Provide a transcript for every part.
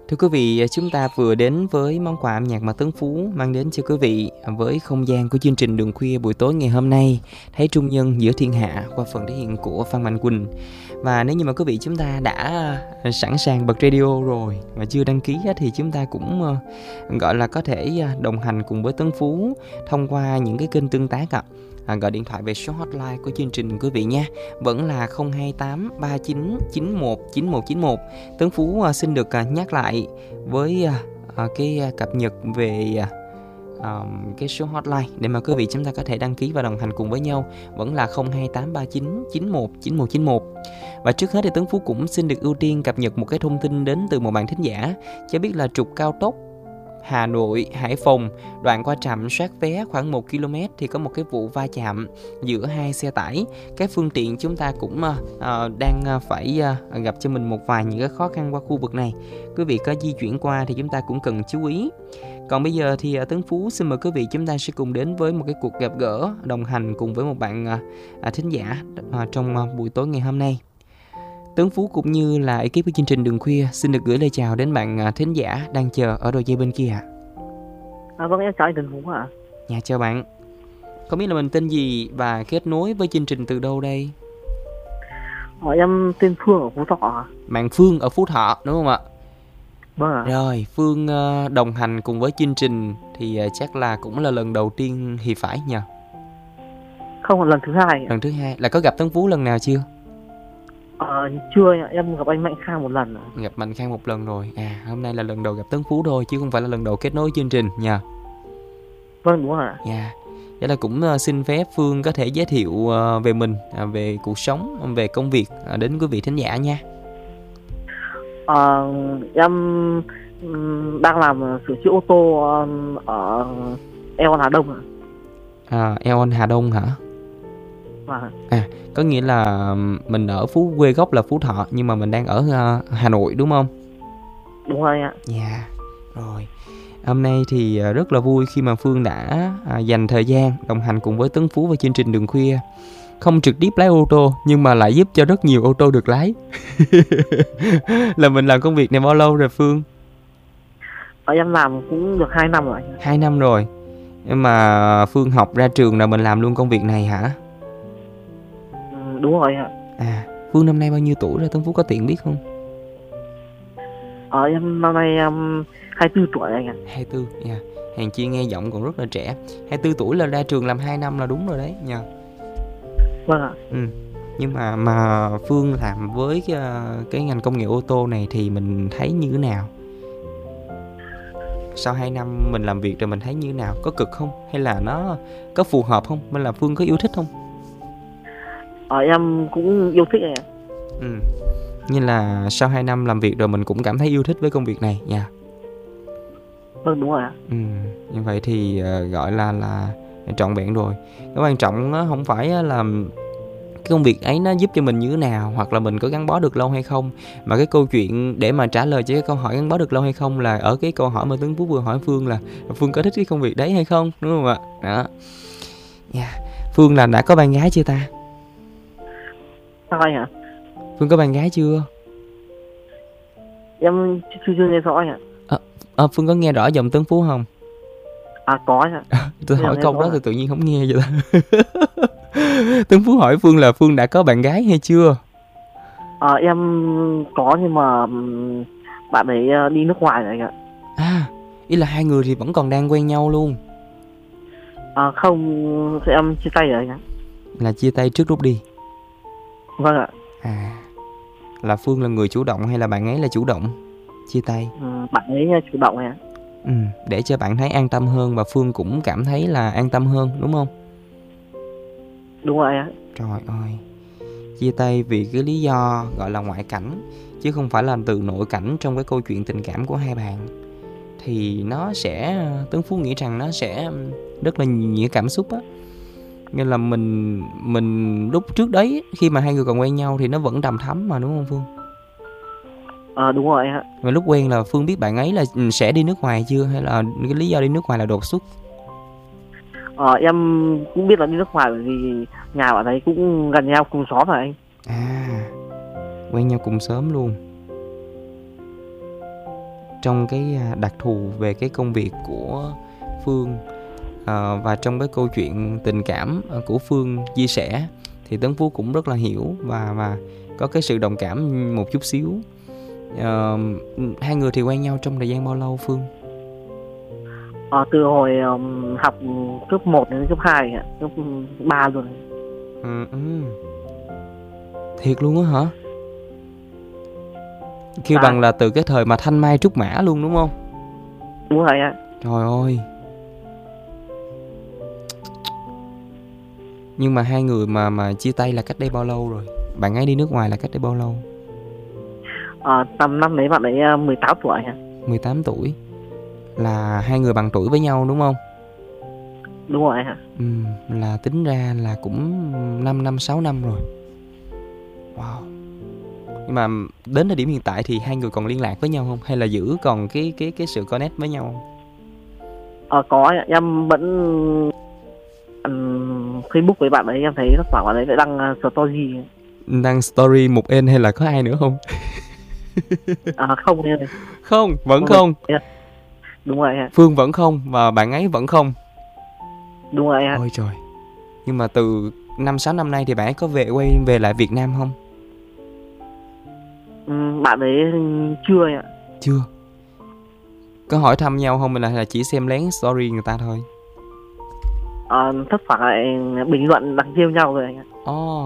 Thưa quý vị, chúng ta vừa đến với món quà âm nhạc mà Tấn Phú mang đến cho quý vị với không gian của chương trình Đường Khuya buổi tối ngày hôm nay, Thấy Trung Nhân Giữa Thiên Hạ qua phần thể hiện của Phan Mạnh Quỳnh. Và nếu như mà quý vị chúng ta đã sẵn sàng bật radio rồi mà chưa đăng ký thì chúng ta cũng gọi là có thể đồng hành cùng với Tấn Phú thông qua những cái kênh tương tác gọi điện thoại về số hotline của chương trình quý vị nha. Vẫn là 028 39 91 9191. Tấn Phú xin được nhắc lại với cái cập nhật về cái số hotline để mà quý vị chúng ta có thể đăng ký và đồng hành cùng với nhau. Vẫn là 028 39 91 9191. Và trước hết thì Tấn Phú cũng xin được ưu tiên cập nhật một cái thông tin đến từ một bạn thính giả cho biết là trục cao tốc Hà Nội, Hải Phòng, đoạn qua trạm soát vé khoảng 1 km thì có một cái vụ va chạm giữa hai xe tải. Các phương tiện chúng ta cũng đang phải gặp cho mình một vài những cái khó khăn qua khu vực này. Quý vị có di chuyển qua thì chúng ta cũng cần chú ý. Còn bây giờ thì Tấn Phú xin mời quý vị chúng ta sẽ cùng đến với một cái cuộc gặp gỡ đồng hành cùng với một bạn thính giả trong buổi tối ngày hôm nay. Tấn Phú cũng như là ekip của chương trình Đường Khuya xin được gửi lời chào đến bạn thính giả đang chờ ở đầu dây bên kia. Vâng, em chào anh Tấn Phú ạ. Dạ chào bạn. Không biết là mình tên gì và kết nối với chương trình từ đâu đây? Em tên Phương ở Phú Thọ. Bạn Phương ở Phú Thọ đúng không ạ? Vâng ạ. Rồi, Phương đồng hành cùng với chương trình thì chắc là cũng là lần đầu tiên thì phải nhờ? Không, lần thứ hai. Lần thứ hai. Là có gặp Tấn Phú lần nào chưa? Chưa, em gặp anh Mạnh Khang một lần. Gặp Mạnh Khang một lần rồi. Hôm nay là lần đầu gặp Tấn Phú thôi chứ không phải là lần đầu kết nối chương trình nha. Vâng, đúng rồi ạ. Dạ. Vậy là cũng xin phép Phương có thể giới thiệu về mình, về cuộc sống, về công việc đến quý vị thính giả nha. Em đang làm sửa chữa ô tô ở Eon Hà Đông ạ. Eon Hà Đông hả? Vâng. Có nghĩa là mình ở quê gốc là Phú Thọ nhưng mà mình đang ở Hà Nội đúng không? Đúng rồi ạ. Dạ. Rồi. Hôm nay thì rất là vui khi mà Phương đã dành thời gian đồng hành cùng với Tấn Phú và chương trình Đường Khuya. Không trực tiếp lái ô tô nhưng mà lại giúp cho rất nhiều ô tô được lái. Là mình làm công việc này bao lâu rồi Phương? Em làm cũng được 2 năm rồi. 2 năm rồi. Nhưng mà Phương học ra trường là mình làm luôn công việc này hả? Đúng rồi ạ. Phương năm nay bao nhiêu tuổi rồi Tấn Phú có tiện biết không? Em năm nay 24 tuổi anh ạ. 24, nha. Hèn chi nghe giọng còn rất là trẻ. 24 tuổi là ra trường làm 2 năm là đúng rồi đấy nha. Vâng ạ. Nhưng mà Phương làm với cái ngành công nghệ ô tô này thì mình thấy như thế nào? Sau 2 năm mình làm việc rồi mình thấy như thế nào? Có cực không? Hay là nó có phù hợp không? Hay là Phương có yêu thích không? Em cũng yêu thích ạ. Như là sau 2 năm làm việc rồi mình cũng cảm thấy yêu thích với công việc này nha. Vâng, đúng rồi ạ. Như vậy thì gọi là trọn vẹn rồi. Cái quan trọng nó không phải là cái công việc ấy nó giúp cho mình như thế nào hoặc là mình có gắn bó được lâu hay không, mà cái câu chuyện để mà trả lời cho cái câu hỏi gắn bó được lâu hay không là ở cái câu hỏi mà Tấn Phú vừa hỏi Phương là Phương có thích cái công việc đấy hay không, đúng không ạ? Đó. Phương là đã có bạn gái chưa ta? Sao anh ạ? Phương có bạn gái chưa? Em chưa nghe rõ anh ạ. Phương có nghe rõ giọng Tấn Phú không? Có anh ạ. Tôi hỏi câu đó thì tự nhiên không nghe vậy ta. Tấn Phú hỏi Phương là Phương đã có bạn gái hay chưa? Em có nhưng mà bạn ấy đi nước ngoài rồi anh ạ. Ý là hai người thì vẫn còn đang quen nhau luôn. Không, em chia tay rồi anh ạ. Là chia tay trước lúc đi. Vâng ạ. Là Phương là người chủ động hay là bạn ấy là chủ động chia tay? Bạn ấy chủ động ạ. Để cho bạn thấy an tâm hơn và Phương cũng cảm thấy là an tâm hơn, đúng không? Đúng rồi ạ. Trời ơi, chia tay vì cái lý do gọi là ngoại cảnh chứ không phải là từ nội cảnh trong cái câu chuyện tình cảm của hai bạn. Thì nó sẽ, Tấn Phú nghĩ rằng nó sẽ rất là nhiều cảm xúc á. Như là mình lúc trước đấy khi mà hai người còn quen nhau thì nó vẫn đầm thắm mà, đúng không Phương? Đúng rồi ạ. Và lúc quen là Phương biết bạn ấy là sẽ đi nước ngoài chưa, hay là cái lý do đi nước ngoài là đột xuất? Em cũng biết là đi nước ngoài bởi vì nhà bạn ấy cũng gần nhau cùng xóm rồi anh. Quen nhau cùng xóm luôn. trong cái đặc thù về cái công việc của Phương, và trong cái câu chuyện tình cảm của Phương chia sẻ thì Tấn Phú cũng rất là hiểu và có cái sự đồng cảm một chút xíu. Hai người thì quen nhau trong thời gian bao lâu Phương? Từ hồi học cấp 1 đến cấp 2, cấp 3 rồi. Thiệt luôn á hả? Kêu bằng là từ cái thời mà thanh mai trúc mã luôn đúng không? Đúng rồi ạ. Trời ơi. Nhưng mà hai người mà chia tay là cách đây bao lâu rồi? Bạn ấy đi nước ngoài là cách đây bao lâu? Tầm năm đấy bạn ấy 18 tuổi hả? 18 tuổi. Là hai người bằng tuổi với nhau đúng không? Đúng rồi hả? Là tính ra là cũng 5 năm, 6 năm rồi. Wow. Nhưng mà đến thời điểm hiện tại thì hai người còn liên lạc với nhau không? Hay là giữ còn cái sự connect với nhau không? Có, em vẫn Facebook với bạn ấy, em thấy các bạn ấy lại đăng story. Đăng story một en hay là có ai nữa không? Không nha. Không, vẫn không. Đúng rồi ạ. Phương vẫn không và bạn ấy vẫn không. Đúng rồi ạ. Ôi trời. Nhưng mà từ 5-6 năm nay thì bạn ấy có quay về lại Việt Nam không? Bạn ấy chưa ạ. Chưa. Có hỏi thăm nhau không hay là chỉ xem lén story người ta thôi? Thất thoảng lại bình luận đăng kêu nhau rồi anh ạ.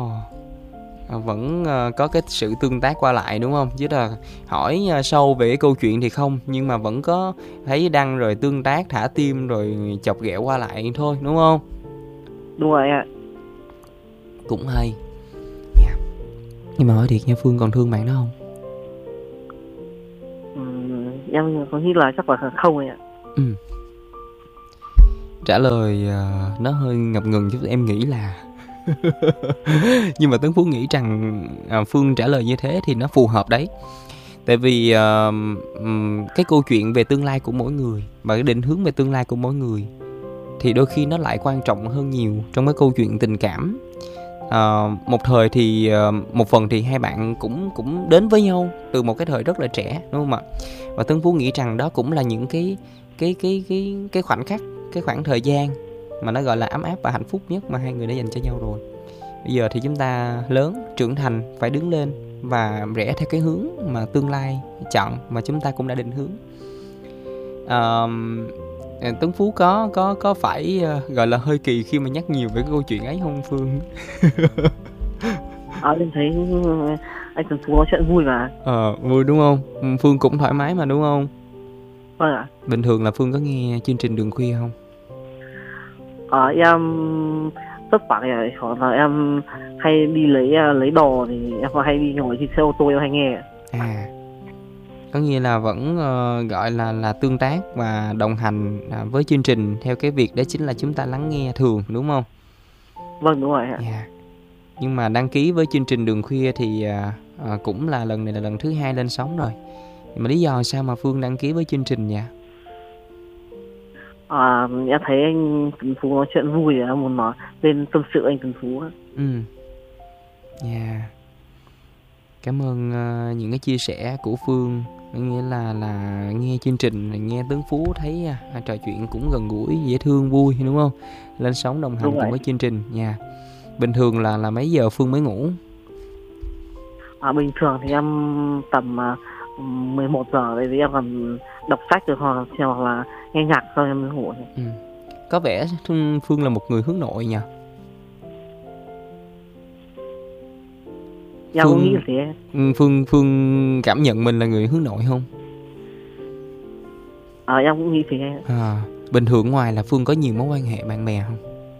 Vẫn có cái sự tương tác qua lại đúng không? Chứ là hỏi sâu về cái câu chuyện thì không. Nhưng mà vẫn có thấy đăng rồi tương tác, thả tim rồi chọc ghẹo qua lại thôi đúng không? Đúng rồi ạ. Cũng hay. Nhưng mà hỏi thiệt nha, Phương còn thương bạn đó không? Em có nghĩ là chắc là không ạ. Trả lời nó hơi ngập ngừng chút, em nghĩ là nhưng mà Tấn Phú nghĩ rằng Phương trả lời như thế thì nó phù hợp đấy. Tại vì cái câu chuyện về tương lai của mỗi người và cái định hướng về tương lai của mỗi người thì đôi khi nó lại quan trọng hơn nhiều trong cái câu chuyện tình cảm. Một thời thì một phần thì hai bạn cũng đến với nhau từ một cái thời rất là trẻ đúng không ạ? Và Tấn Phú nghĩ rằng đó cũng là những cái khoảnh khắc, cái khoảng thời gian mà nó gọi là ấm áp và hạnh phúc nhất mà hai người đã dành cho nhau rồi. Bây giờ thì chúng ta lớn, trưởng thành, phải đứng lên và rẽ theo cái hướng mà tương lai chọn mà chúng ta cũng đã định hướng. Tuấn Phú có phải gọi là hơi kỳ khi mà nhắc nhiều về cái câu chuyện ấy không Phương? Em thấy anh Tuấn Phú nói chuyện vui mà. Vui đúng không? Phương cũng thoải mái mà đúng không? Vâng ạ. Bình thường là Phương có nghe chương trình Đường Khuya không? Em tất cả hoặc là em hay đi lấy đồ thì em hay đi ngồi trên xe ô tô em hay nghe. Có nghĩa là vẫn gọi là tương tác và đồng hành với chương trình theo cái việc đó chính là chúng ta lắng nghe thường đúng không? Vâng đúng rồi ạ. Nhưng mà đăng ký với chương trình Đường Khuya thì cũng là lần này là lần thứ 2 lên sóng rồi. Mà lý do sao mà Phương đăng ký với chương trình vậy? Em thấy anh Tuấn Phú nói chuyện vui, em muốn nói lên tâm sự anh Tuấn Phú. Cảm ơn những cái chia sẻ của Phương. Nghĩa là nghe chương trình, nghe Tuấn Phú thấy trò chuyện cũng gần gũi, dễ thương, vui đúng không? Lên sóng đồng hành cùng với chương trình nha. Bình thường là mấy giờ Phương mới ngủ? Bình thường thì em tầm 11 giờ, bởi vì em còn đọc sách được hoặc là nghe nhạc rồi em mới ngủ. Có vẻ Phương là một người hướng nội nhỉ? Em cũng nghĩ thế. Phương cảm nhận mình là người hướng nội không? Em cũng nghĩ thế. Bình thường ngoài là Phương có nhiều mối quan hệ bạn bè không?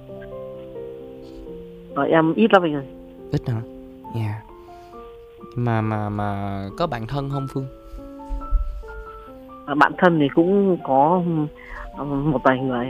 Em ít lắm rồi. Ít hả? Mà có bạn thân không Phương? Bạn thân thì cũng có một vài người.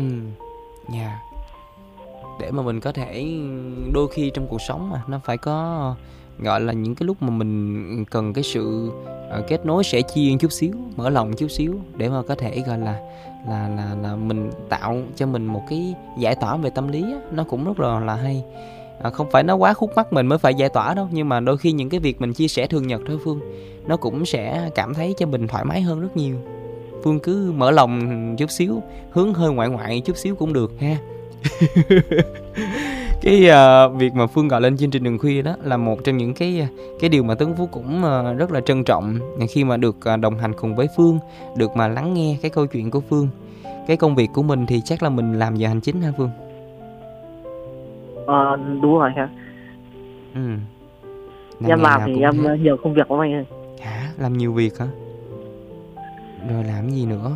Để mà mình có thể, đôi khi trong cuộc sống mà nó phải có gọi là những cái lúc mà mình cần cái sự kết nối, sẻ chia chút xíu, mở lòng chút xíu để mà có thể gọi là mình tạo cho mình một cái giải tỏa về tâm lý á, nó cũng rất là hay. Không phải nó quá khúc mắc mình mới phải giải tỏa đâu, nhưng mà đôi khi những cái việc mình chia sẻ thường nhật thôi Phương, nó cũng sẽ cảm thấy cho mình thoải mái hơn rất nhiều. Phương cứ mở lòng chút xíu, hướng hơi ngoại ngoại chút xíu cũng được ha. Cái việc mà Phương gọi lên chương trình Đường Khuya đó là một trong những cái điều mà Tấn Phú cũng rất là trân trọng khi mà được đồng hành cùng với Phương, được mà lắng nghe cái câu chuyện của Phương. Cái công việc của mình thì chắc là mình làm giờ hành chính hả Phương? Đúng rồi ha. Em làm thì em nhiều công việc lắm anh ơi. Hả? Làm nhiều việc hả? Rồi làm gì nữa?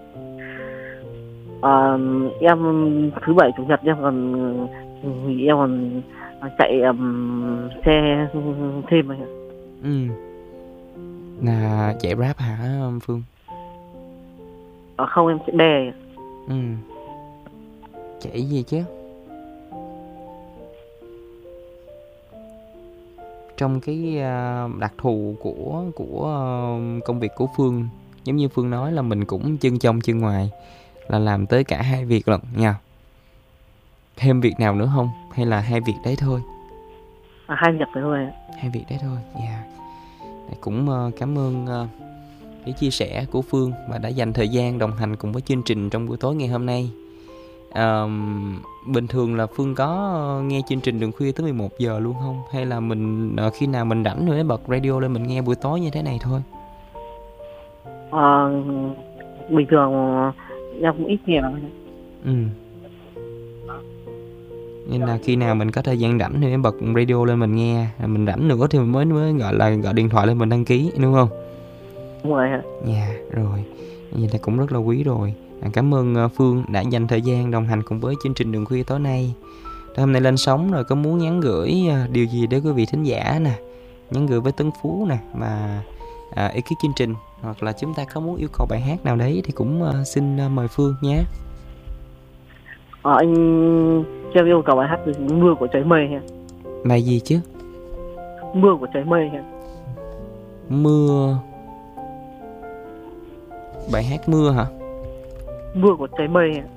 Em thứ bảy chủ nhật em còn nghỉ, em còn chạy xe thêm anh ạ. Là chạy Grab hả Phương? Không, em chạy bè. Chạy gì chứ? Trong cái đặc thù của công việc của Phương, giống như Phương nói là mình cũng chân trong chân ngoài, là làm tới cả hai việc lận nha. Thêm việc nào nữa không? Hay là hai việc đấy thôi? Hai việc đấy thôi. Hai việc đấy thôi, yeah. Cũng cảm ơn cái chia sẻ của Phương và đã dành thời gian đồng hành cùng với chương trình trong buổi tối ngày hôm nay. Bình thường là Phương có nghe chương trình Đường Khuya tới 11 giờ luôn không? Hay là mình khi nào mình rảnh rồi bật radio lên mình nghe buổi tối như thế này thôi? Bình thường em cũng ít nghe. Nên là khi nào mình có thời gian rảnh thì bật radio lên mình nghe, mình rảnh nữa thì mình mới gọi điện thoại lên mình đăng ký, đúng không? Đúng rồi hả? Dạ, rồi. Vậy là cũng rất là quý rồi. Cảm ơn Phương đã dành thời gian đồng hành cùng với chương trình Đường Khuya tối nay. Hôm nay lên sóng rồi, có muốn nhắn gửi điều gì đến quý vị thính giả nè, nhắn gửi với Tấn Phú nè, mà ekip chương trình, hoặc là chúng ta có muốn yêu cầu bài hát nào đấy thì cũng xin mời Phương nhé. Anh cho yêu cầu bài hát Mưa của Trái Mây ha. Bài gì chứ? Mưa của Trái Mây ha. Mưa. Bài hát Mưa hả? Mưa của Trái Mây ha.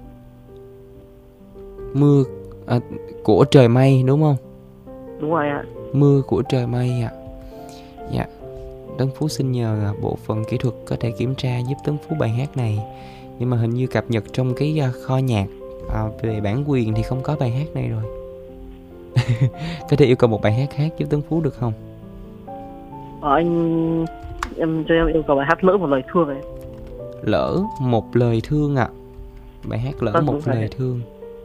Mưa của trời mây đúng không? Đúng rồi ạ. Mưa của trời mây ạ. Dạ. Tấn Phú xin nhờ bộ phận kỹ thuật có thể kiểm tra giúp Tấn Phú bài hát này. Nhưng mà hình như cập nhật trong cái kho nhạc về bản quyền thì không có bài hát này rồi. Có thể yêu cầu một bài hát khác giúp Tấn Phú được không? Em cho em yêu cầu bài hát Lỡ Một Lời Thương ấy. Lỡ Một Lời Thương ạ. Bài hát Lỡ Một Lời Thương.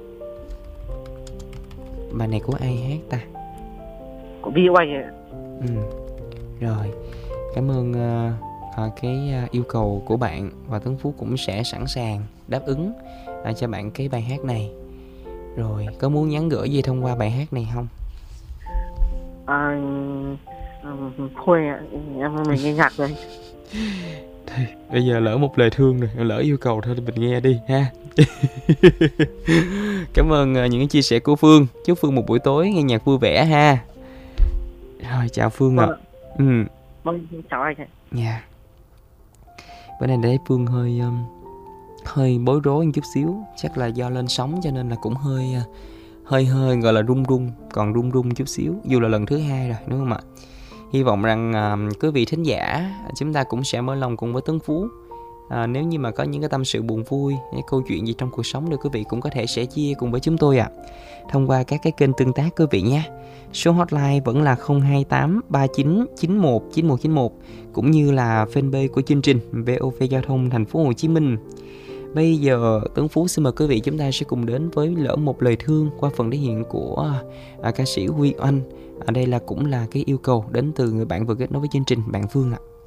Bài này của ai hát ta? Của VOA ấy. Rồi, cảm ơn cái yêu cầu của bạn, và Tấn Phú cũng sẽ sẵn sàng đáp ứng cho bạn cái bài hát này. Rồi, có muốn nhắn gửi gì thông qua bài hát này không? Thôi mình nghe nhạc rồi. Bây giờ lỡ một lời thương rồi, lỡ yêu cầu thôi thì mình nghe đi ha. Cảm ơn những chia sẻ của Phương. Chúc Phương một buổi tối nghe nhạc vui vẻ ha. Rồi, chào Phương ạ. Vâng, chào anh. Dạ. Bữa nay để Phương hơi bối rối một chút xíu, chắc là do lên sóng cho nên là cũng hơi gọi là run chút xíu, dù là lần thứ 2 rồi, đúng không ạ? Hy vọng rằng quý vị thính giả chúng ta cũng sẽ mở lòng cùng với Tấn Phú. Nếu như mà có những cái tâm sự buồn vui, những câu chuyện gì trong cuộc sống thì quý vị cũng có thể sẽ chia cùng với chúng tôi thông qua các cái kênh tương tác quý vị nha. Số hotline vẫn là 028 39 91 9191, cũng như là fanpage của chương trình VOV Giao thông Thành phố Hồ Chí Minh. Bây giờ Tấn Phú xin mời quý vị chúng ta sẽ cùng đến với Lỡ Một Lời Thương qua phần thể hiện của ca sĩ Huy Oanh. Đây cũng là cái yêu cầu đến từ người bạn vừa kết nối với chương trình, bạn Phương ạ.